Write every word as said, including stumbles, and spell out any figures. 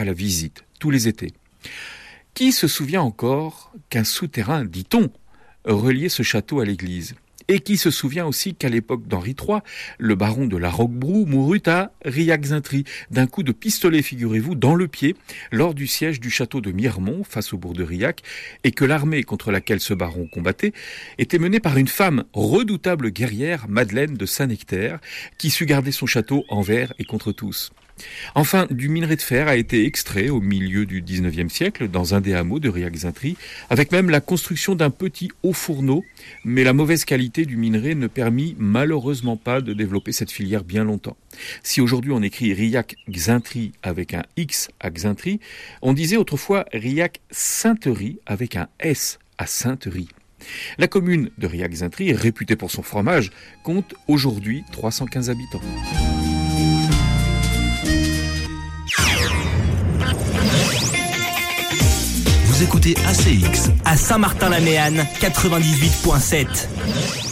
à la visite, tous les étés. Qui se souvient encore qu'un souterrain, dit-on, reliait ce château à l'église ? Et qui se souvient aussi qu'à l'époque d'Henri trois, le baron de la Roquebrou mourut à Riac-Zintry, d'un coup de pistolet, figurez-vous, dans le pied, lors du siège du château de Miremont, face au bourg de Riac, et que l'armée contre laquelle ce baron combattait était menée par une femme redoutable guerrière, Madeleine de Saint-Nectaire, qui sut garder son château envers et contre tous. Enfin, du minerai de fer a été extrait au milieu du dix-neuvième siècle dans un des hameaux de Riac-Zintry, avec même la construction d'un petit haut fourneau, mais la mauvaise qualité du minerai ne permit malheureusement pas de développer cette filière bien longtemps. Si aujourd'hui on écrit Riac-Zintry avec un X à Xintry, on disait autrefois Riac-Saintery avec un S à Saintery. La commune de Riac-Zintry, réputée pour son fromage, compte aujourd'hui trois cent quinze habitants. Vous écoutez A C X à Saint-Martin-la-Méanne quatre-vingt-dix-huit virgule sept.